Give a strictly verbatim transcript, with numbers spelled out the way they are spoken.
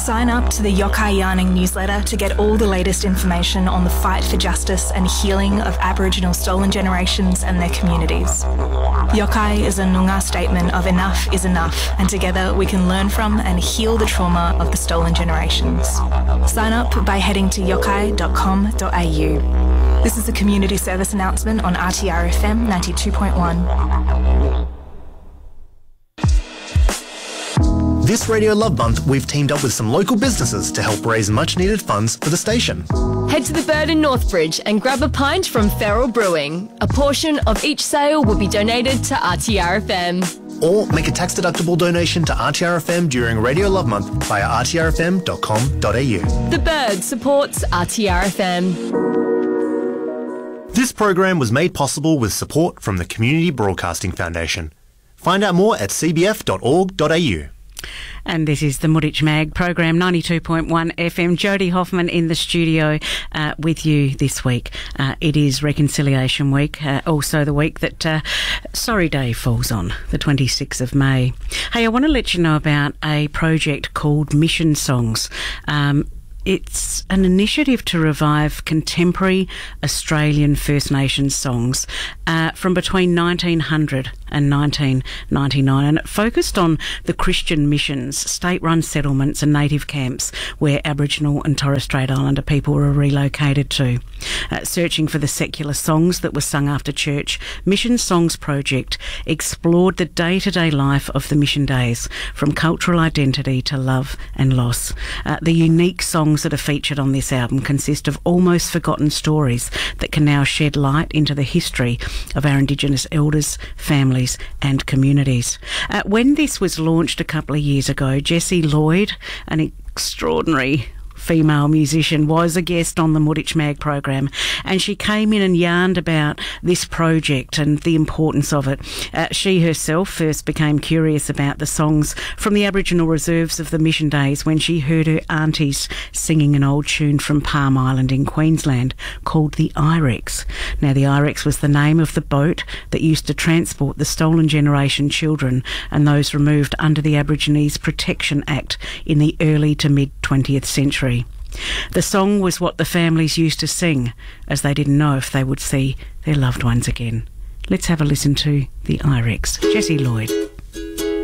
Sign up to the Yokai Yarning newsletter to get all the latest information on the fight for justice and healing of Aboriginal stolen generations and their communities. Yokai is a Noongar statement of enough is enough, and together we can learn from and heal the trauma of the stolen generations. Sign up by heading to yokai dot com dot a u. This is a community service announcement on R T R F M ninety-two point one. This Radio Love Month, we've teamed up with some local businesses to help raise much-needed funds for the station. Head to the Bird in Northbridge and grab a pint from Feral Brewing. A portion of each sale will be donated to R T R F M. Or make a tax-deductible donation to R T R F M during Radio Love Month via r t r f m dot com dot a u. The Bird supports R T R F M. This program was made possible with support from the Community Broadcasting Foundation. Find out more at c b f dot org dot a u. And this is the Muditch Mag program, ninety-two point one F M. Jodie Hoffman in the studio uh, with you this week. Uh, it is Reconciliation Week, uh, also the week that uh, Sorry Day falls on, the twenty-sixth of May. Hey, I want to let you know about a project called Mission Songs. Um, It's an initiative to revive contemporary Australian First Nations songs uh, from between nineteen hundred and nineteen ninety-nine, and it focused on the Christian missions, state-run settlements and native camps where Aboriginal and Torres Strait Islander people were relocated to. Uh, searching for the secular songs that were sung after church, Mission Songs Project explored the day-to-day life of the mission days, from cultural identity to love and loss. Uh, the unique songs that are featured on this album consist of almost forgotten stories that can now shed light into the history of our Indigenous elders, families and communities. Uh, when this was launched a couple of years ago, Jessie Lloyd, an extraordinary female musician, was a guest on the Muditch Mag program, and she came in and yarned about this project and the importance of it. Uh, she herself first became curious about the songs from the Aboriginal reserves of the mission days when she heard her aunties singing an old tune from Palm Island in Queensland called the Irex. Now, the Irex was the name of the boat that used to transport the stolen generation children and those removed under the Aborigines Protection Act in the early to mid twentieth century. The song was what the families used to sing, as they didn't know if they would see their loved ones again. Let's have a listen to the Irex. Jessie Lloyd.